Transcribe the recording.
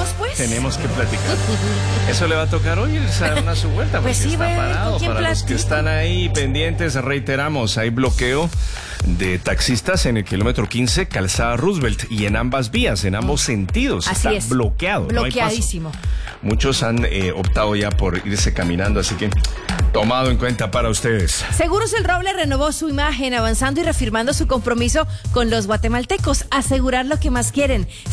pues. Tenemos que platicar. Eso le va a tocar hoy, irse a dar una su vuelta. Pues porque sí, está voy a ver parado. con quién Para los que platico. están ahí pendientes, reiteramos, hay bloqueo de taxistas en el kilómetro 15, Calzada Roosevelt, y en ambas vías, en ambos sentidos. Así está es. bloqueado. no hay paso. Bloqueadísimo. Muchos han optado ya por irse caminando, así que tomado en cuenta para ustedes. Seguros El Roble renovó su imagen, avanzando y reafirmando su compromiso con los guatemaltecos, asegurar lo que más quieren.